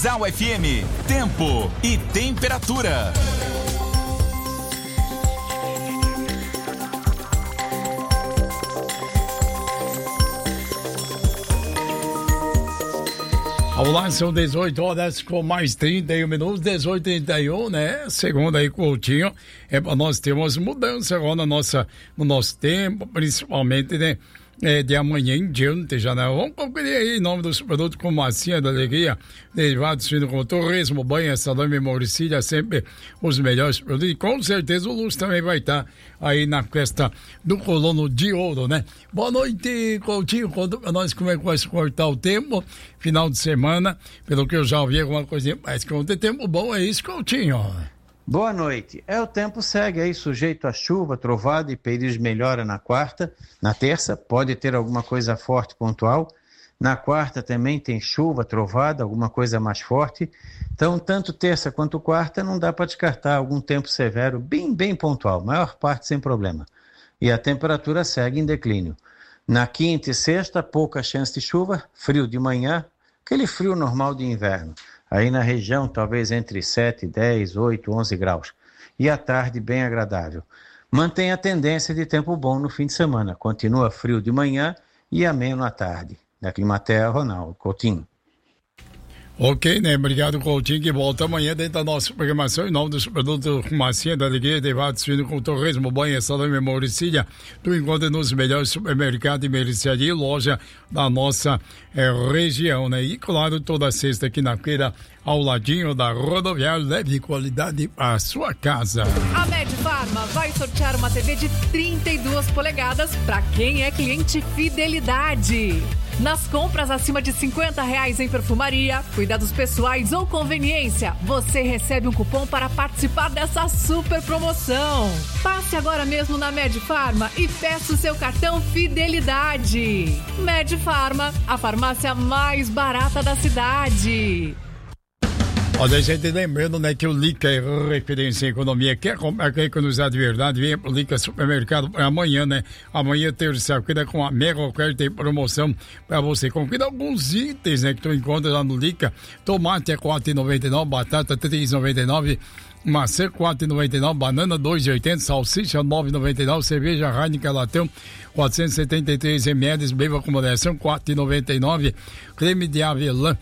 Zau FM, tempo e temperatura. Vamos lá, são 18 horas com mais 31 minutos, 18h31, né? Segundo aí, Coutinho, nós temos mudança agora no nosso tempo, principalmente, né? De amanhã em diante já, né? Vamos conferir aí em nome dos produtos com massinha da alegria, derivados fino com torresmo, banha, salame, morcilha, sempre os melhores produtos. E com certeza o Luz também vai estar aí na festa do Colono de Ouro, né? Boa noite, Coutinho. Conta pra nós como é que vai se cortar o tempo, final de semana, pelo que eu já ouvi alguma coisinha, mas que ontem tempo bom, é isso, Coutinho? Boa noite. O tempo segue aí sujeito a chuva, trovada e períodos de melhora na quarta. Na terça pode ter alguma coisa forte pontual. Na quarta também tem chuva, trovada, alguma coisa mais forte. Então, tanto terça quanto quarta não dá para descartar algum tempo severo, bem pontual, maior parte sem problema. E a temperatura segue em declínio. Na quinta e sexta, pouca chance de chuva, frio de manhã, aquele frio normal de inverno. Aí na região, talvez entre 7, 10, 8, 11 graus. E à tarde, bem agradável. Mantém a tendência de tempo bom no fim de semana. Continua frio de manhã e ameno à tarde. Da Climaterra, Ronaldo Coutinho. Ok, né? Obrigado, Coutinho, que volta amanhã dentro da nossa programação. Em nome dos produtos Massinha da Alegria, derivados fino com torresmo, banha, salame, morcilha. Tu encontra nos melhores supermercados e mercearia e loja da nossa região, né? E claro, toda sexta aqui na feira, ao ladinho da rodoviária, leve qualidade para sua casa. A Medfarma vai sortear uma TV de 32 polegadas para quem é cliente Fidelidade. Nas compras acima de R$50 em perfumaria, cuidados pessoais ou conveniência, você recebe um cupom para participar dessa super promoção. Passe agora mesmo na Medfarma e peça o seu cartão Fidelidade. Medfarma, a farmácia mais barata da cidade. Olha, a gente lembrando, né, que o Lica é referência em economia. Quer comprar, quer economizar de verdade? Venha pro Lica Supermercado amanhã, né? Amanhã, terça-feira, com a mega oferta e promoção para você. Confira alguns itens, né, que tu encontra lá no Lica. Tomate é R$4,99, batata R$3,99. Maçã R$4,99, banana R$2,80, salsicha R$9,99, cerveja Heineken Latão 473 ml, beba com moderação R$4,99, creme de avelã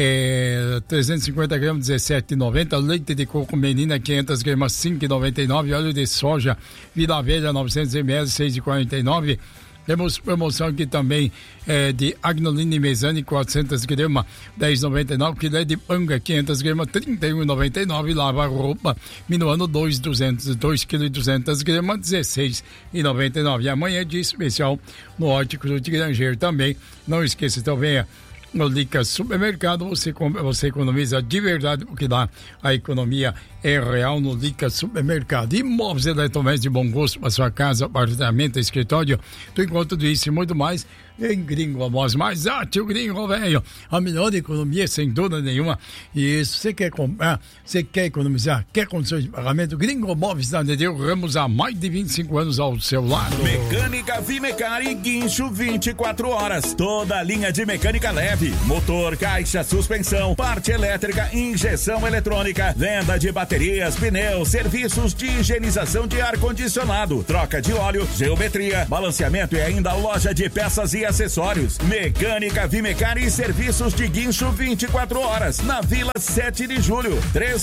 350 gramas R$17,90, leite de coco menina 500 gramas R$5,99, óleo de soja Vila Velha 900 ml R$6,49. Temos promoção aqui também de agnolina e mesane, 400 gramas, R$10,99. Filé de panga, 500 gramas, R$31,99. Lava roupa, Minuano 2,200, 2,200 gramas, R$16,99. E amanhã de especial no Hortifruti de Grangeiro também. Não esqueça, então venha no Lica Supermercado, você economiza de verdade, porque lá a economia é real no Lica Supermercado. Imóveis eletrodomésticos de bom gosto para sua casa, apartamento, escritório, tu encontra tudo isso e muito mais em Gringo Móveis. Mas tio Gringo, velho, a melhor economia sem dúvida nenhuma. E isso, você quer comprar, você quer economizar, quer condições de pagamento, Gringo Móveis da Nedeu Ramos há mais de 25 anos ao seu lado. Mecânica Vimecari e guincho 24 horas. Toda a linha de mecânica leve, motor, caixa, suspensão, parte elétrica, injeção eletrônica, venda de baterias, pneus, serviços de higienização de ar-condicionado, troca de óleo, geometria, balanceamento e ainda loja de peças e acessórios. Mecânica Vimecari e serviços de guincho 24 horas. Na Vila 7 de Julho.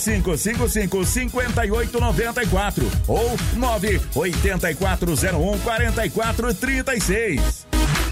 3555-5894 ou 98401-4436.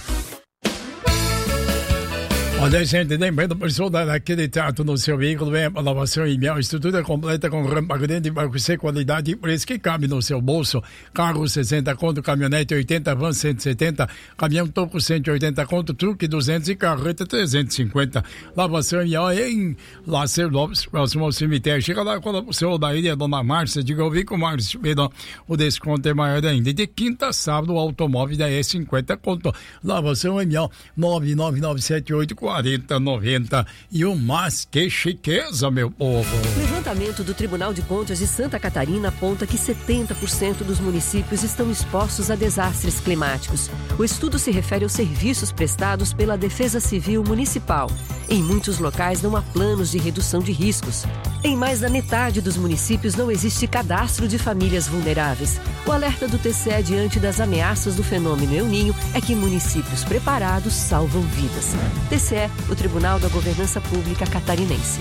Olha, gente, lembrando, pessoal, daquele trato no seu veículo, vem a lavação e mel, estrutura completa com rampa grande, barco sem qualidade e preço que cabe no seu bolso. Carro 60 conto, caminhonete 80, van 170, caminhão toco 180 conto, truque 200 e carreta 350. Lavação e mel em Lacer Lopes, próximo ao cemitério. Chega lá com o seu da ilha, Dona Márcia, diga ouvir com o Márcio Pedro, o desconto é maior ainda. De quinta a sábado, o automóvel da E50 conto. Lavação e mel 99978 4090. E o mais que chiqueza, meu povo. Levantamento do Tribunal de Contas de Santa Catarina aponta que 70% dos municípios estão expostos a desastres climáticos. O estudo se refere aos serviços prestados pela Defesa Civil Municipal. Em muitos locais não há planos de redução de riscos. Em mais da metade dos municípios não existe cadastro de famílias vulneráveis. O alerta do TCE diante das ameaças do fenômeno El Niño é que municípios preparados salvam vidas. TCE, o Tribunal da Governança Pública Catarinense.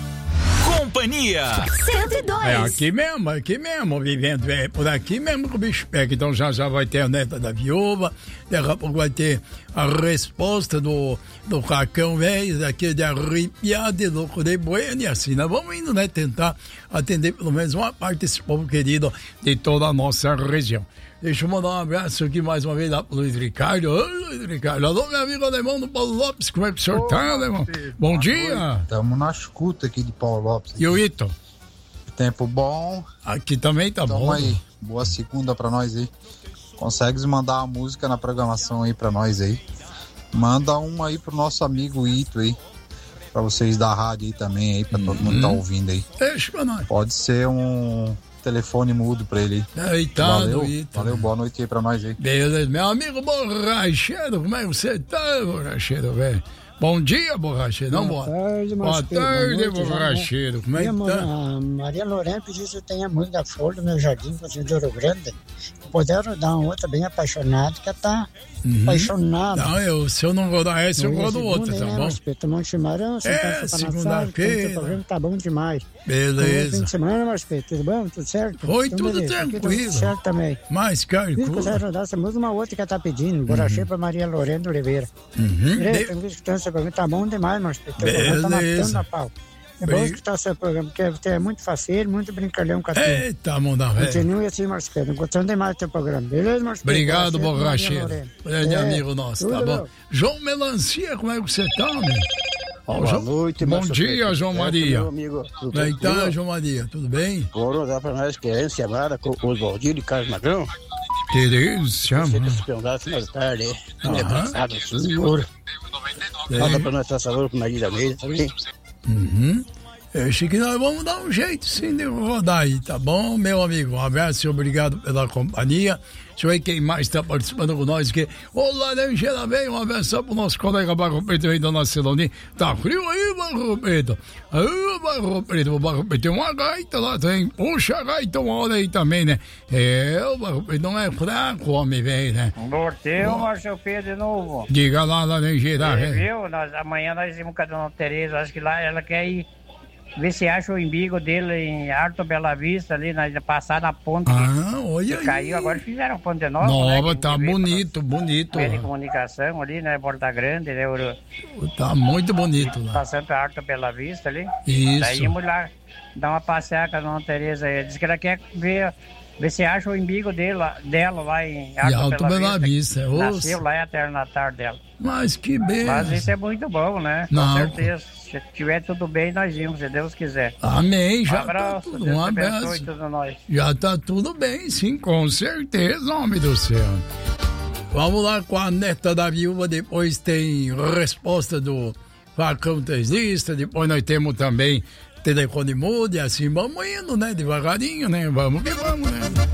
Companhia 102. É aqui mesmo, vivendo, é por aqui mesmo que o bicho pega. Então já vai ter a neta da viúva, daqui a pouco vai ter a resposta do Cacão velho, daquele de arrepiado de louco de bueno, e assim nós vamos indo, né, tentar atender pelo menos uma parte desse povo querido de toda a nossa região. Deixa eu mandar um abraço aqui mais uma vez lá pro Luiz Ricardo. Oi, Luiz Ricardo. Alô, meu amigo alemão do Paulo Lopes. Como é que o senhor tá, alemão? Bom dia. Estamos na escuta aqui de Paulo Lopes. E o Ito? Tempo bom. Aqui também tá bom. Aí. Boa segunda pra nós aí. Consegues mandar uma música na programação aí pra nós aí? Manda uma aí pro nosso amigo Ito aí. Pra vocês da rádio aí também aí, pra todo mundo tá ouvindo aí. Deixa pra nós. Pode ser um telefone mudo pra ele. Eita, valeu, boa noite aí pra nós aí. Beleza, meu amigo Borracheiro, como é que você tá, Borracheiro, velho? Bom dia, Borracheiro. Não, boa tarde, Borracheiro. Como é que tá? A Maria Lorena pediu se eu tenho a música Flor do Meu Jardim, com o de Ouro Grande. Puderam dar uma outra bem apaixonada, que tá apaixonada. Não, se eu não rodar essa, eu rodo outra, tá bom? Monte Chimarão, segunda-feira. O programa tá bom demais. Beleza. Fim de semana, Marcelo, tudo bom? Tudo certo? Foi então, tudo beleza. tranquilo. Tudo certo também. Mais carcudo. Puderam dar essa música, uma outra que ela tá pedindo. Borracheiro pra Maria Lorena Oliveira. Esse programa tá bom demais, Marcelo. O programa tá matando a pau. É bom escutar seu programa, porque é muito faceiro, muito brincalhão com a turma. Eita, manda velho. Continue assim, Marcelo. Gostando demais do teu programa. Beleza, Marcelo? Obrigado, Borracheiro. Grande amigo nosso, tá bom? João Melancia, como é que você tá, meu? Boa noite, bom dia, João Maria. Meu amigo. Como é que tá, João Maria? Tudo bem? Vou dar pra nós querência amada com os Valdir de Carlos Magrão. Queridos, chama. Você que se perguntasse mais tarde, né? Passado, seguro. Nada pra nós estar sabor com Maria da Meira também. Eu acho que nós vamos dar um jeito sim de rodar aí, tá bom, meu amigo? Um abraço e obrigado pela companhia. Deixa eu ver quem mais está participando com nós aqui. Ô, Laranjeira, vem, um abraço pro nosso colega Barro Preto aí da nossa Celoninha. Tá frio aí, Barro Preto? Aí, Barro Preto, o Barro Preto tem uma gaita lá, tem. Puxa a gaita uma hora aí também, né? O Barro Preto não é fraco, homem, velho, né? Norteu, Marcelo Pedro de novo. Diga lá, Laranjeira, viu? Amanhã nós vamos com a dona Tereza, acho que lá ela quer ir ver se acha o umbigo dele em Alto Bela Vista, ali, passar na ponte. Olha aí. Caiu, agora fizeram a ponte nova. Nova, né, tá bonito. De comunicação ali, né? Borda Grande, né? Tá muito bonito lá. Passando pra Alto Bela Vista ali. Isso. Daí íamos lá dar uma passeada com a dona Tereza. Diz que ela quer ver se acha o umbigo dela lá em Alto Bela Vista. Nasceu lá, é a terra natal dela. Mas que beleza. Mas isso é muito bom, né? Com certeza. Se tiver tudo bem, nós vimos, se Deus quiser. Amém. Já um abraço, tá tudo, um abraço. Tudo nós. Já tá tudo bem, sim, com certeza, homem do céu. Vamos lá com a neta da viúva, depois tem resposta do Facão Tesista, depois nós temos também telefone mudo e assim vamos indo, né, devagarinho, né, vamos que vamos, né.